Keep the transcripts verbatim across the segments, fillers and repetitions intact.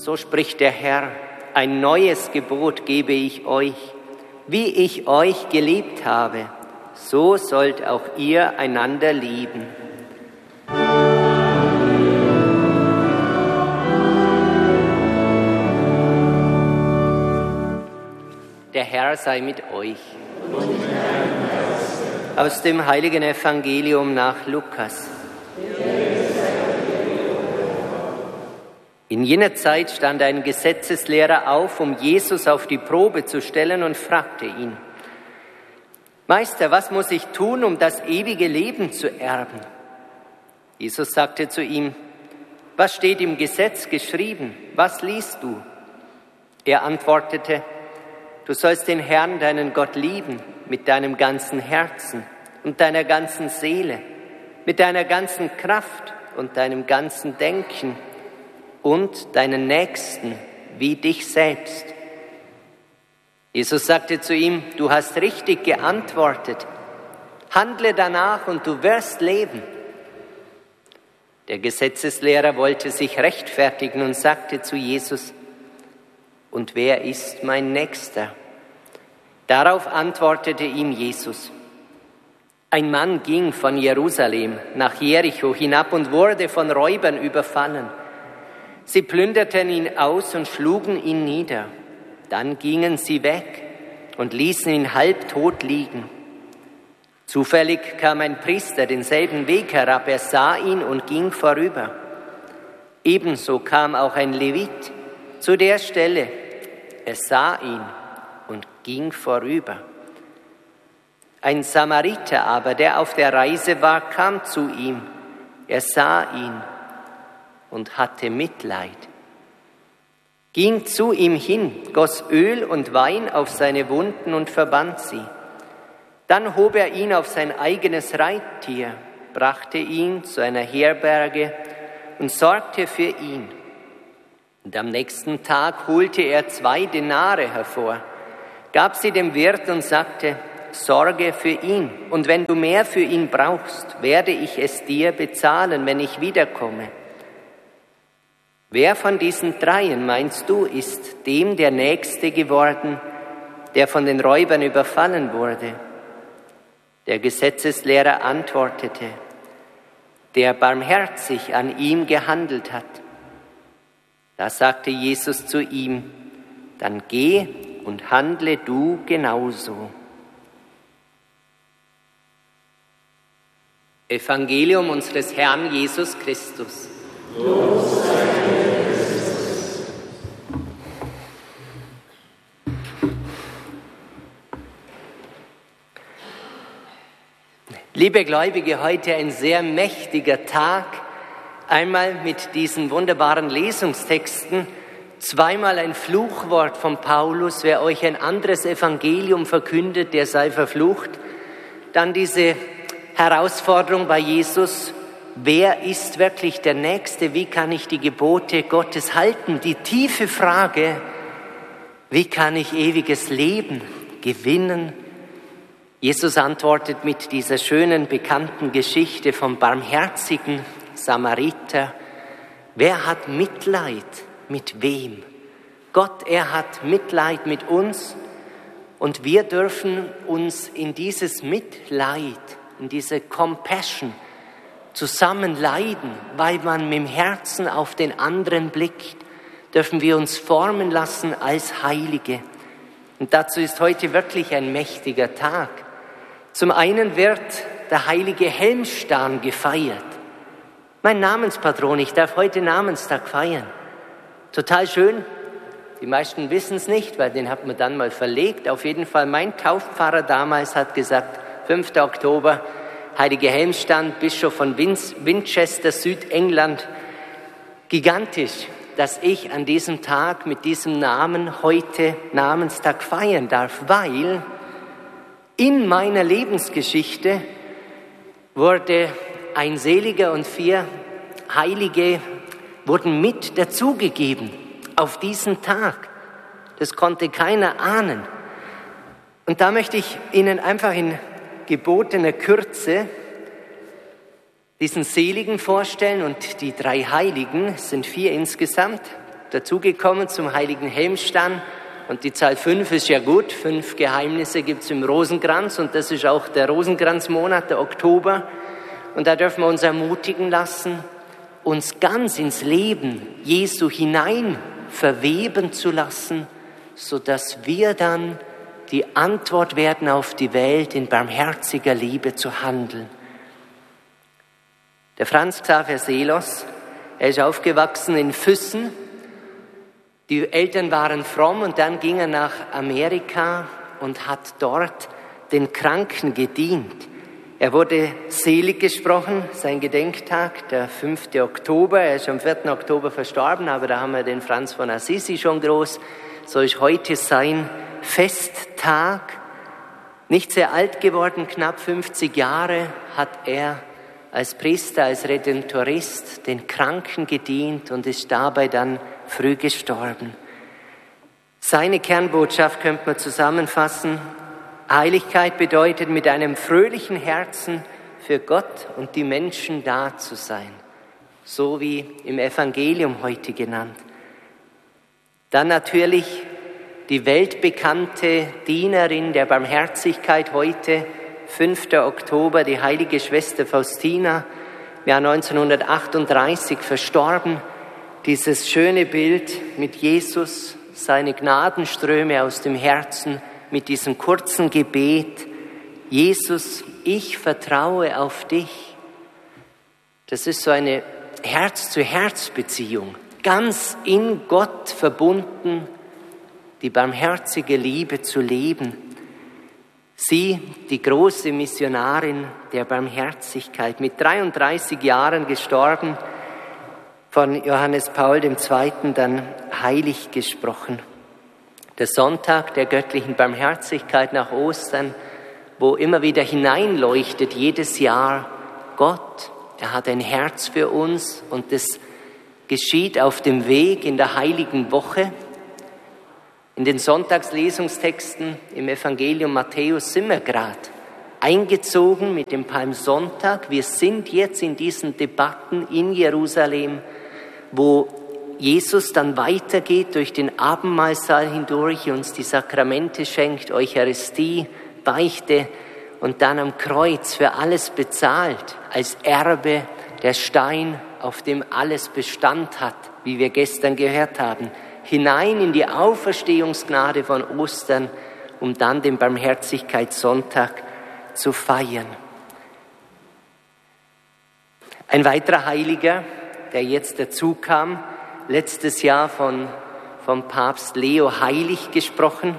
So spricht der Herr, ein neues Gebot gebe ich euch. Wie ich euch geliebt habe, so sollt auch ihr einander lieben. Der Herr sei mit euch. Aus dem heiligen Evangelium nach Lukas. In jener Zeit stand ein Gesetzeslehrer auf, um Jesus auf die Probe zu stellen und fragte ihn: Meister, was muss ich tun, um das ewige Leben zu erben? Jesus sagte zu ihm: Was steht im Gesetz geschrieben? Was liest du? Er antwortete: Du sollst den Herrn, deinen Gott, lieben mit deinem ganzen Herzen und deiner ganzen Seele, mit deiner ganzen Kraft und deinem ganzen Denken und deinen Nächsten wie dich selbst. Jesus sagte zu ihm: Du hast richtig geantwortet. Handle danach und du wirst leben. Der Gesetzeslehrer wollte sich rechtfertigen und sagte zu Jesus: Und wer ist mein Nächster? Darauf antwortete ihm Jesus: Ein Mann ging von Jerusalem nach Jericho hinab und wurde von Räubern überfallen. Sie plünderten ihn aus und schlugen ihn nieder. Dann gingen sie weg und ließen ihn halbtot liegen. Zufällig kam ein Priester denselben Weg herab. Er sah ihn und ging vorüber. Ebenso kam auch ein Levit zu der Stelle. Er sah ihn und ging vorüber. Ein Samariter aber, der auf der Reise war, kam zu ihm. Er sah ihn und hatte Mitleid, ging zu ihm hin, goss Öl und Wein auf seine Wunden und verband sie. Dann hob er ihn auf sein eigenes Reittier, brachte ihn zu einer Herberge und sorgte für ihn. Und am nächsten Tag holte er zwei Denare hervor, gab sie dem Wirt und sagte: Sorge für ihn, und wenn du mehr für ihn brauchst, werde ich es dir bezahlen, wenn ich wiederkomme. Wer von diesen dreien, meinst du, ist dem der Nächste geworden, der von den Räubern überfallen wurde? Der Gesetzeslehrer antwortete: Der barmherzig an ihm gehandelt hat. Da sagte Jesus zu ihm: Dann geh und handle du genauso. Evangelium unseres Herrn Jesus Christus. Lob sei dir, Christus. Liebe Gläubige, heute ein sehr mächtiger Tag. Einmal mit diesen wunderbaren Lesungstexten, zweimal ein Fluchwort von Paulus: Wer euch ein anderes Evangelium verkündet, der sei verflucht. Dann diese Herausforderung bei Jesus: Wer ist wirklich der Nächste? Wie kann ich die Gebote Gottes halten? Die tiefe Frage: Wie kann ich ewiges Leben gewinnen? Jesus antwortet mit dieser schönen, bekannten Geschichte vom barmherzigen Samariter. Wer hat Mitleid mit wem? Gott, er hat Mitleid mit uns, und wir dürfen uns in dieses Mitleid, in diese Compassion zusammen leiden, weil man mit dem Herzen auf den anderen blickt, dürfen wir uns formen lassen als Heilige. Und dazu ist heute wirklich ein mächtiger Tag. Zum einen wird der heilige Helmstan gefeiert. Mein Namenspatron, ich darf heute Namenstag feiern. Total schön. Die meisten wissen es nicht, weil den hat man dann mal verlegt. Auf jeden Fall, mein Taufpfarrer damals hat gesagt, fünfter Oktober, Heilige Helmstan, Bischof von Winchester, Südengland. Gigantisch, dass ich an diesem Tag mit diesem Namen heute Namenstag feiern darf, weil in meiner Lebensgeschichte wurde ein Seliger und vier Heilige wurden mit dazugegeben auf diesen Tag. Das konnte keiner ahnen. Und da möchte ich Ihnen einfach in gebotener Kürze diesen Seligen vorstellen und die drei Heiligen, es sind vier insgesamt, dazugekommen zum heiligen Helmstern. Und die Zahl fünf ist ja gut. Fünf Geheimnisse gibt es im Rosenkranz. Und das ist auch der Rosenkranzmonat, der Oktober. Und da dürfen wir uns ermutigen lassen, uns ganz ins Leben Jesu hinein verweben zu lassen, sodass wir dann die Antwort werden auf die Welt, in barmherziger Liebe zu handeln. Der Franz Xaver Seelos, er ist aufgewachsen in Füssen. Die Eltern waren fromm und dann ging er nach Amerika und hat dort den Kranken gedient. Er wurde selig gesprochen, sein Gedenktag, der fünfte Oktober. Er ist am vierten Oktober verstorben, aber da haben wir den Franz von Assisi schon groß. So ist heute sein Festtag. Nicht sehr alt geworden, knapp fünfzig Jahre hat er als Priester, als Redentorist den Kranken gedient und ist dabei dann früh gestorben. Seine Kernbotschaft könnte man zusammenfassen: Heiligkeit bedeutet, mit einem fröhlichen Herzen für Gott und die Menschen da zu sein. So wie im Evangelium heute genannt. Dann natürlich die weltbekannte Dienerin der Barmherzigkeit heute, fünfter Oktober, die heilige Schwester Faustina, im Jahr neunzehnhundertachtunddreißig verstorben. Dieses schöne Bild mit Jesus, seine Gnadenströme aus dem Herzen, mit diesem kurzen Gebet: Jesus, ich vertraue auf dich. Das ist so eine Herz-zu-Herz-Beziehung, ganz in Gott verbunden, die barmherzige Liebe zu leben. Sie, die große Missionarin der Barmherzigkeit, mit dreiunddreißig Jahren gestorben, von Johannes Paul der Zweite dann heilig gesprochen. Der Sonntag der göttlichen Barmherzigkeit nach Ostern, wo immer wieder hineinleuchtet, jedes Jahr, Gott, er hat ein Herz für uns und das geschieht auf dem Weg in der heiligen Woche. In den Sonntagslesungstexten im Evangelium Matthäus sind wir gerade eingezogen mit dem Palmsonntag. Wir sind jetzt in diesen Debatten in Jerusalem, wo Jesus dann weitergeht durch den Abendmahlsaal hindurch, uns die Sakramente schenkt, Eucharistie, Beichte und dann am Kreuz für alles bezahlt, als Erbe, der Stein, auf dem alles Bestand hat, wie wir gestern gehört haben, hinein in die Auferstehungsgnade von Ostern, um dann den Barmherzigkeitssonntag zu feiern. Ein weiterer Heiliger, der jetzt dazu kam, letztes Jahr von, vom Papst Leo heilig gesprochen,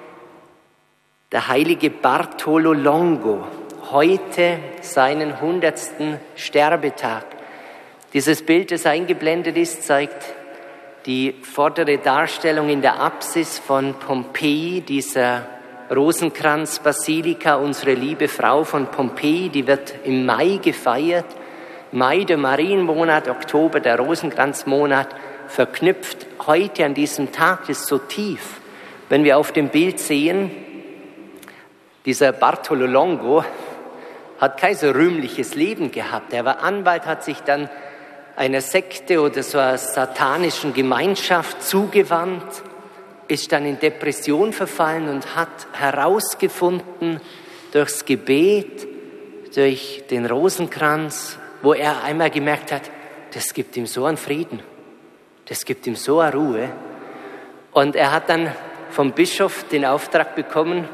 der heilige Bartolo Longo, heute seinen hundertsten Sterbetag. Dieses Bild, das eingeblendet ist, zeigt die vordere Darstellung in der Apsis von Pompeji, dieser Rosenkranzbasilika, unsere liebe Frau von Pompeji, die wird im Mai gefeiert. Mai, der Marienmonat, Oktober, der Rosenkranzmonat, verknüpft heute an diesem Tag, ist so tief. Wenn wir auf dem Bild sehen, dieser Bartolo Longo hat kein so rühmliches Leben gehabt. Er war Anwalt, hat sich dann einer Sekte oder so einer satanischen Gemeinschaft zugewandt, ist dann in Depression verfallen und hat herausgefunden durchs Gebet, durch den Rosenkranz, wo er einmal gemerkt hat, das gibt ihm so einen Frieden, das gibt ihm so eine Ruhe. Und er hat dann vom Bischof den Auftrag bekommen,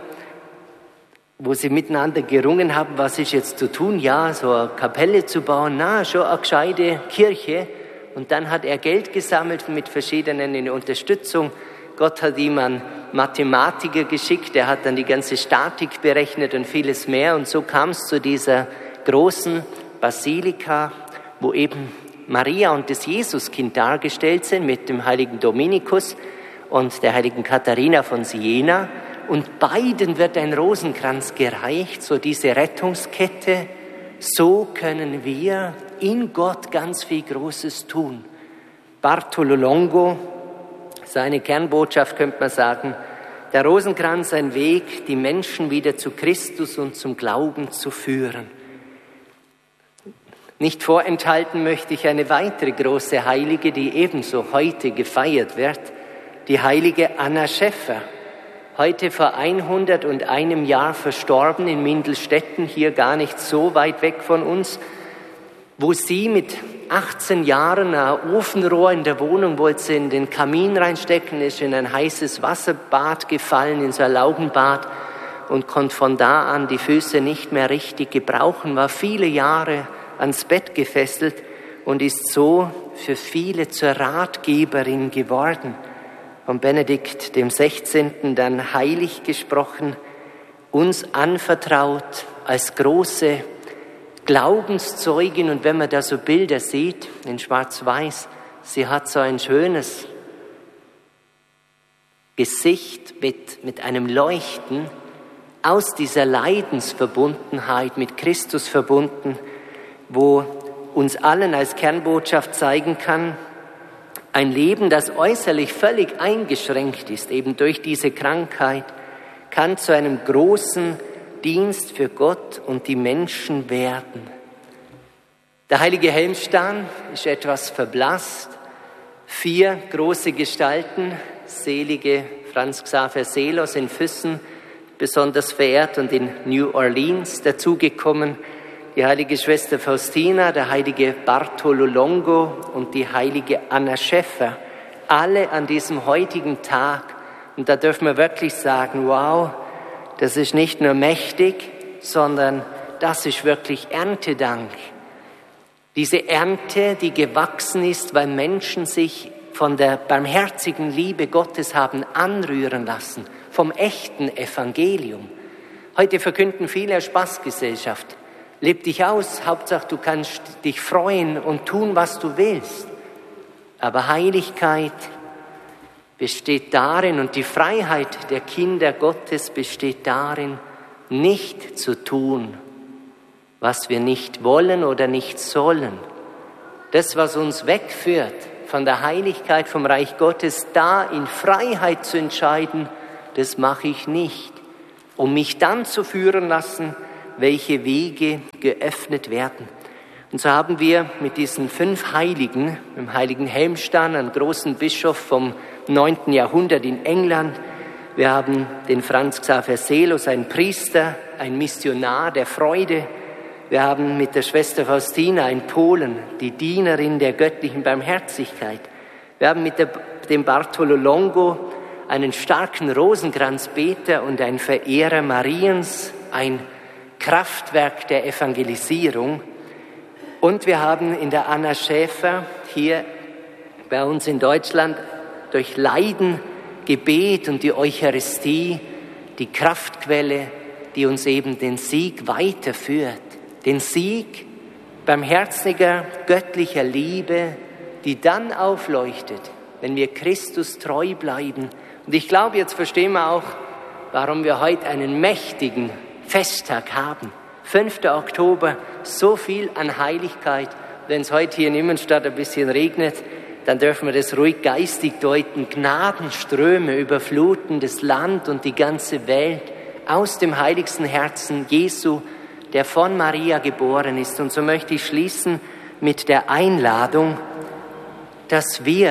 wo sie miteinander gerungen haben, was ist jetzt zu tun? Ja, so eine Kapelle zu bauen, na, schon eine gescheite Kirche. Und dann hat er Geld gesammelt mit verschiedenen in Unterstützung. Gott hat ihm einen Mathematiker geschickt, der hat dann die ganze Statik berechnet und vieles mehr. Und so kam es zu dieser großen Basilika, wo eben Maria und das Jesuskind dargestellt sind mit dem heiligen Dominikus und der heiligen Katharina von Siena. Und beiden wird ein Rosenkranz gereicht, so diese Rettungskette. So können wir in Gott ganz viel Großes tun. Bartolo Longo, seine Kernbotschaft könnte man sagen, der Rosenkranz ein Weg, die Menschen wieder zu Christus und zum Glauben zu führen. Nicht vorenthalten möchte ich eine weitere große Heilige, die ebenso heute gefeiert wird, die heilige Anna Schäffer. Heute vor hunderteinem Jahr verstorben in Mindelstetten, hier gar nicht so weit weg von uns, wo sie mit achtzehn Jahren ein Ofenrohr in der Wohnung wollte sie in den Kamin reinstecken, ist in ein heißes Wasserbad gefallen, in so ein Laugenbad und konnte von da an die Füße nicht mehr richtig gebrauchen, war viele Jahre ans Bett gefesselt und ist so für viele zur Ratgeberin geworden. Von Benedikt dem Sechzehnten dann heilig gesprochen, uns anvertraut als große Glaubenszeugin. Und wenn man da so Bilder sieht, in Schwarz-Weiß, sie hat so ein schönes Gesicht mit, mit einem Leuchten aus dieser Leidensverbundenheit mit Christus verbunden, wo uns allen als Kernbotschaft zeigen kann, ein Leben, das äußerlich völlig eingeschränkt ist, eben durch diese Krankheit, kann zu einem großen Dienst für Gott und die Menschen werden. Der heilige Helmstein ist etwas verblasst. Vier große Gestalten, selige Franz Xaver Seelos in Füssen, besonders verehrt und in New Orleans dazugekommen, die heilige Schwester Faustina, der heilige Bartolo Longo und die heilige Anna Schäffer, alle an diesem heutigen Tag. Und da dürfen wir wirklich sagen, wow, das ist nicht nur mächtig, sondern das ist wirklich Erntedank. Diese Ernte, die gewachsen ist, weil Menschen sich von der barmherzigen Liebe Gottes haben anrühren lassen, vom echten Evangelium. Heute verkünden viele Spaßgesellschaft. Leb dich aus, Hauptsache du kannst dich freuen und tun, was du willst. Aber Heiligkeit besteht darin und die Freiheit der Kinder Gottes besteht darin, nicht zu tun, was wir nicht wollen oder nicht sollen. Das, was uns wegführt von der Heiligkeit, vom Reich Gottes, da in Freiheit zu entscheiden, das mache ich nicht, um mich dann zu führen lassen, welche Wege geöffnet werden. Und so haben wir mit diesen fünf Heiligen, dem heiligen Helmstein, einen großen Bischof vom neunten Jahrhundert in England. Wir haben den Franz Xaver Seelos, ein Priester, ein Missionar der Freude. Wir haben mit der Schwester Faustina, ein Polen, die Dienerin der göttlichen Barmherzigkeit. Wir haben mit der, dem Bartolo Longo einen starken Rosenkranzbeter und ein Verehrer Mariens, ein Kraftwerk der Evangelisierung. Und wir haben in der Anna Schäffer hier bei uns in Deutschland durch Leiden, Gebet und die Eucharistie die Kraftquelle, die uns eben den Sieg weiterführt. Den Sieg barmherziger, göttlicher Liebe, die dann aufleuchtet, wenn wir Christus treu bleiben. Und ich glaube, jetzt verstehen wir auch, warum wir heute einen mächtigen Festtag haben. fünfter Oktober, so viel an Heiligkeit. Wenn es heute hier in Immenstadt ein bisschen regnet, dann dürfen wir das ruhig geistig deuten. Gnadenströme überfluten das Land und die ganze Welt aus dem heiligsten Herzen Jesu, der von Maria geboren ist. Und so möchte ich schließen mit der Einladung, dass wir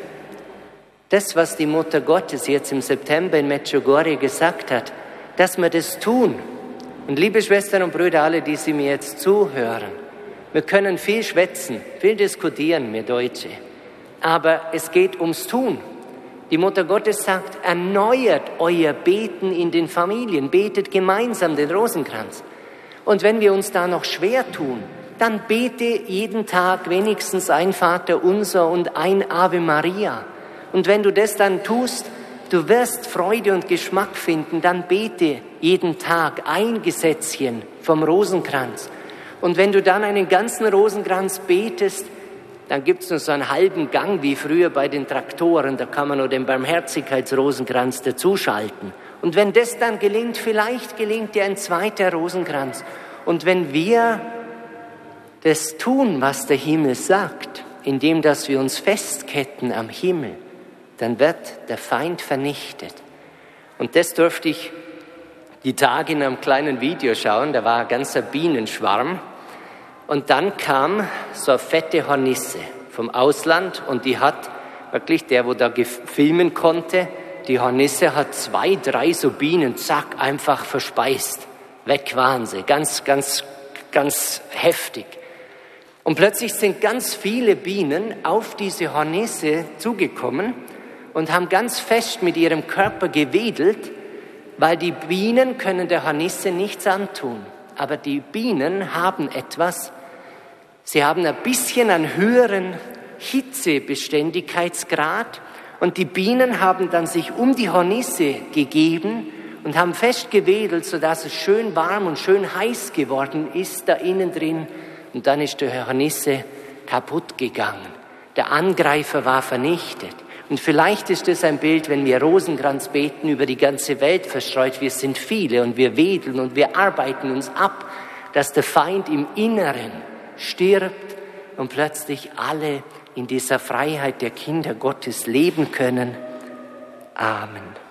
das, was die Mutter Gottes jetzt im September in Medjugorje gesagt hat, dass wir das tun. Und liebe Schwestern und Brüder, alle, die Sie mir jetzt zuhören, wir können viel schwätzen, viel diskutieren, wir Deutsche, aber es geht ums Tun. Die Mutter Gottes sagt, erneuert euer Beten in den Familien, betet gemeinsam den Rosenkranz. Und wenn wir uns da noch schwer tun, dann bete jeden Tag wenigstens ein Vaterunser und ein Ave Maria. Und wenn du das dann tust, du wirst Freude und Geschmack finden, dann bete jeden Tag ein Gesetzchen vom Rosenkranz. Und wenn du dann einen ganzen Rosenkranz betest, dann gibt es nur so einen halben Gang wie früher bei den Traktoren, da kann man nur den Barmherzigkeitsrosenkranz dazuschalten. Und wenn das dann gelingt, vielleicht gelingt dir ein zweiter Rosenkranz. Und wenn wir das tun, was der Himmel sagt, indem dass wir uns festketten am Himmel, dann wird der Feind vernichtet. Und das durfte ich die Tage in einem kleinen Video schauen, da war ein ganzer Bienenschwarm Und dann kam so eine fette Hornisse vom Ausland und die hat wirklich, der, wo da filmen konnte, die Hornisse hat zwei, drei so Bienen, zack, einfach verspeist. Weg waren sie, ganz, ganz, ganz heftig. Und plötzlich sind ganz viele Bienen auf diese Hornisse zugekommen und haben ganz fest mit ihrem Körper gewedelt, weil die Bienen können der Hornisse nichts antun. Aber die Bienen haben etwas, sie haben ein bisschen einen höheren Hitzebeständigkeitsgrad und die Bienen haben dann sich um die Hornisse gegeben und haben fest gewedelt, sodass es schön warm und schön heiß geworden ist da innen drin. Und dann ist die Hornisse kaputt gegangen. Der Angreifer war vernichtet. Und vielleicht ist es ein Bild, wenn wir Rosenkranz beten, über die ganze Welt verstreut. Wir sind viele und wir wedeln und wir arbeiten uns ab, dass der Feind im Inneren stirbt und plötzlich alle in dieser Freiheit der Kinder Gottes leben können. Amen.